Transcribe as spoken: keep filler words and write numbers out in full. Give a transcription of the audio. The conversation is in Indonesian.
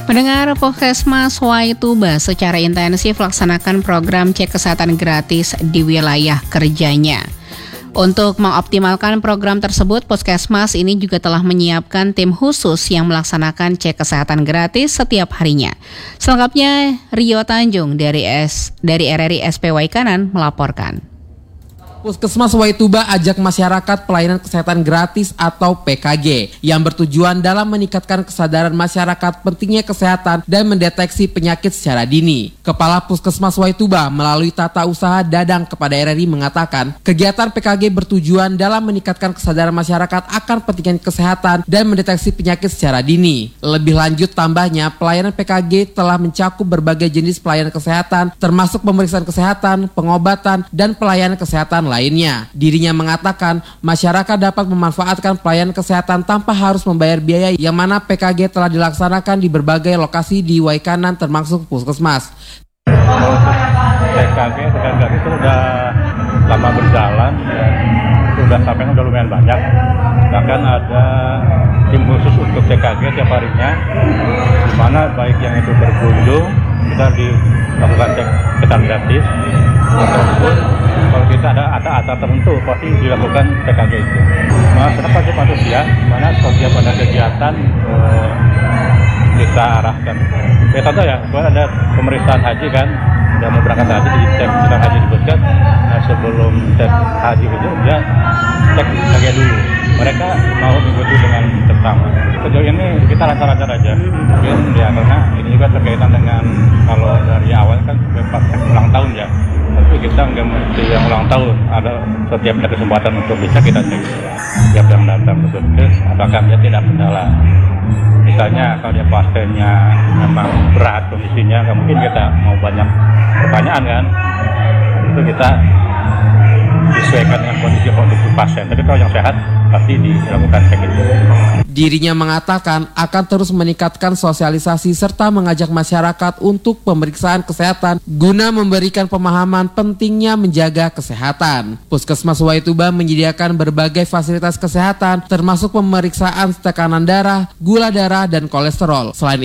Pendengar Puskesmas Waituba secara intensif laksanakan program cek kesehatan gratis di wilayah kerjanya. Untuk mengoptimalkan program tersebut, Puskesmas ini juga telah menyiapkan tim khusus yang melaksanakan cek kesehatan gratis setiap harinya. Selengkapnya, Rio Tanjung dari S dari R R I S P Waikanan melaporkan. Puskesmas Waituba ajak masyarakat pelayanan kesehatan gratis atau P K G yang bertujuan dalam meningkatkan kesadaran masyarakat pentingnya kesehatan dan mendeteksi penyakit secara dini. Kepala Puskesmas Waituba melalui tata usaha Dadang kepada R R I mengatakan, kegiatan P K G bertujuan dalam meningkatkan kesadaran masyarakat akan pentingnya kesehatan dan mendeteksi penyakit secara dini. Lebih lanjut tambahnya, pelayanan P K G telah mencakup berbagai jenis pelayanan kesehatan termasuk pemeriksaan kesehatan, pengobatan, dan pelayanan kesehatan lainnya. Dirinya mengatakan masyarakat dapat memanfaatkan pelayanan kesehatan tanpa harus membayar biaya, yang mana P K G telah dilaksanakan di berbagai lokasi di Waikanan termasuk Puskesmas. P K G P K G itu sudah lama berjalan dan sudah sampai sudah lumayan banyak. Bahkan ada tim khusus untuk P K G tiap harinya, di mana baik yang itu berkunjung kita dilakukan cek kesehatan gratis, ataupun kalau kita ada ada acara tertentu pasti dilakukan P K G itu. Nah, tetap aja manusia, mana setiap ada kegiatan eh, kita arahkan. Ya contoh ya, kalau ada pemeriksaan haji kan, yang mau berangkat haji di cek kesehatan haji di Puskes. Nah, sebelum cek haji itu dia cek P K G dulu. Mereka mau mengikuti dengan pertama. Sejauh ini kita lancar-lancar aja. Mungkin ya karena ini juga terkaitan dengan kalau dari awal kan pas ulang tahun ya. Tapi kita nggak mesti yang ulang tahun. Ada setiap ada kesempatan untuk bisa kita cek. Siap yang datang ke Puskes, apakah dia tidak kendala. Misalnya kalau dia pasiennya memang berat kondisinya, nggak mungkin kita mau banyak pertanyaan kan. Itu kita disesuaikan dengan kondisi kondisi pasien. Tapi kalau yang sehat pasti dilakukan cek itu. Dirinya mengatakan akan terus meningkatkan sosialisasi serta mengajak masyarakat untuk pemeriksaan kesehatan guna memberikan pemahaman pentingnya menjaga kesehatan. Puskesmas Waituba menyediakan berbagai fasilitas kesehatan termasuk pemeriksaan tekanan darah, gula darah, dan kolesterol. Selain